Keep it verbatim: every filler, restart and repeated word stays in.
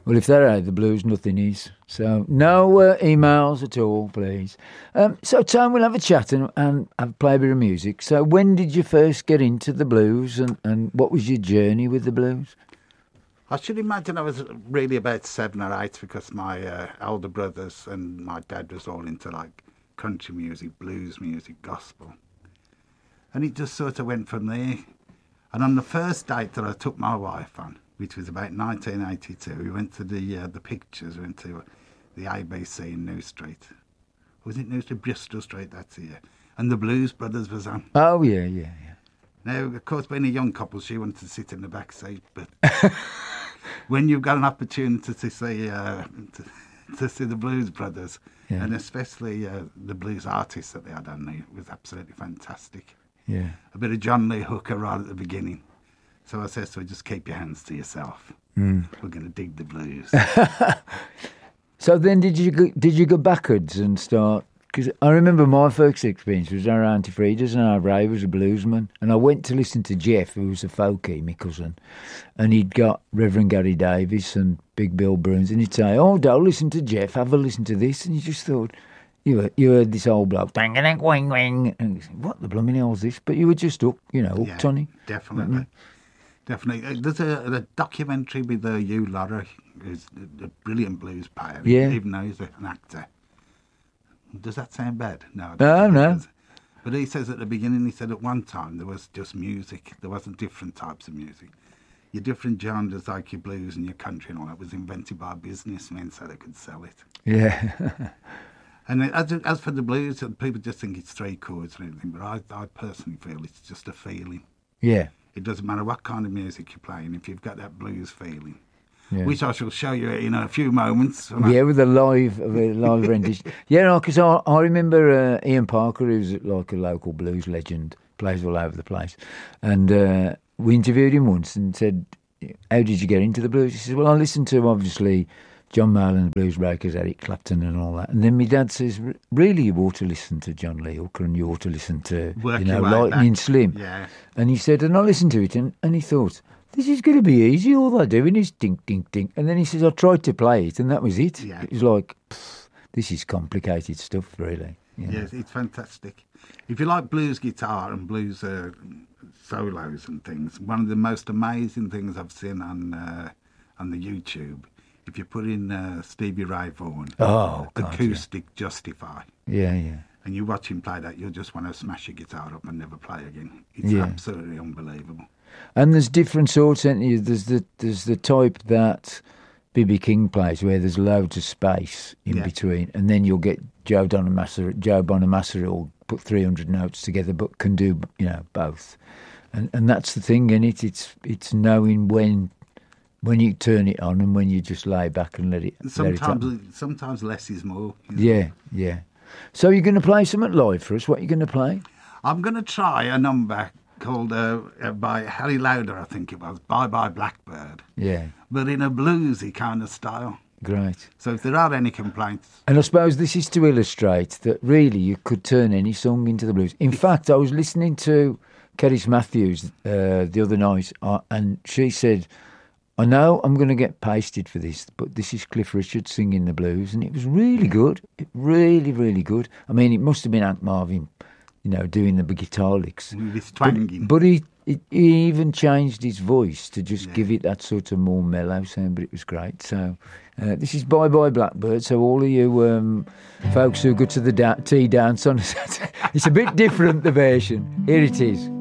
Well, if that ain't the blues, nothing is. So no uh, emails at all, please. Um, so, Tom, we'll have a chat and, and have play a bit of music. So when did you first get into the blues and, and what was your journey with the blues? I should imagine I was really about seven or eight because my uh, older brothers and my dad was all into like country music, blues music, gospel. And it just sort of went from there. And on the first date that I took my wife on, which was about nineteen eighty-two, we went to the uh, the pictures, we went to the A B C in New Street. Was it New Street? Bristol Street, that's the year. And the Blues Brothers was on. Oh, yeah, yeah, yeah. Now, of course, being a young couple, she wanted to sit in the back seat, but when you've got an opportunity to see uh, to, to see the Blues Brothers, yeah. and especially uh, the blues artists that they had on there, it was absolutely fantastic. Yeah. A bit of John Lee Hooker right at the beginning. So I said, so just keep your hands to yourself. Mm. We're going to dig the blues. So then did you go, did you go backwards and start... Because I remember my first experience was our Auntie Frida's and our Ray was a bluesman. And I went to listen to Jeff, who was a folkie, my cousin. And he'd got Reverend Gary Davis and Big Bill Bruns. And he'd say, oh, don't listen to Jeff, have a listen to this. And you just thought... You heard, you heard this old bloke, dang dang wing wing, and you said, what the blooming hell's this? But you were just hooked, you know, hooked yeah, on it. Definitely, mm-hmm. definitely. There's a, a documentary with uh, Hugh Laurie, who's a brilliant blues player, yeah. even though he's an actor. Does that sound bad? No. No, no. But he says at the beginning, he said at one time there was just music. There wasn't different types of music. Your different genres, like your blues and your country and all that, was invented by businessmen so they could sell it. Yeah. And as, as for the blues, people just think it's three chords and everything, but I, I personally feel it's just a feeling. Yeah. It doesn't matter what kind of music you're playing, if you've got that blues feeling, yeah. which I shall show you in a few moments. Yeah, I... with a live, a live rendition. Yeah, no, because I, I remember uh, Ian Parker, who's like a local blues legend, plays all over the place, and uh, we interviewed him once and said, how did you get into the blues? He said, well, I listened to, obviously, John Mayall and the Blues Breakers, Eric Clapton and all that. And then my dad says, really, you ought to listen to John Lee Hooker and you ought to listen to, Work you know, Lightning back. Slim. Yeah. And he said, and I listened to it and, and he thought, this is going to be easy. All they're doing is dink, dink, dink. And then he says, I tried to play it and that was it. Yeah. It was like, this is complicated stuff, really. You know? Yes, it's fantastic. If you like blues guitar and blues uh, solos and things, one of the most amazing things I've seen on uh, on the YouTube, if you put in uh, Stevie Ray Vaughan, oh, God, acoustic yeah. Justify, yeah, yeah, and you watch him play that, you'll just want to smash your guitar up and never play again. It's yeah. absolutely unbelievable. And there's different sorts, isn't there? There's the there's the type that B B King plays, where there's loads of space in yeah. between, and then you'll get Joe Bonamassa. Joe Bonamassa will put three hundred notes together, but can do you know both, and and that's the thing in it. It's it's knowing when. When you turn it on and when you just lay back and let it. Sometimes, let it sometimes less is more. Yeah, yeah. So you're going to play something live for us. What are you going to play? I'm going to try a number called uh, uh, by Harry Lauder, I think it was, Bye Bye Blackbird. Yeah. But in a bluesy kind of style. Great. So if there are any complaints. And I suppose this is to illustrate that really you could turn any song into the blues. In fact, I was listening to Keris Matthews uh, the other night, uh, and she said, I know I'm going to get pasted for this, but this is Cliff Richard singing the blues, and it was really good. It really, really good. I mean, it must have been Hank Marvin, you know, doing the guitar licks. With twanging. But, but he, he he even changed his voice to just yeah. give it that sort of more mellow sound, but it was great. So uh, this is Bye Bye Blackbird. So all of you um, folks who go to the da- tea dance on a Saturday, it's a bit different, the version. Here it is.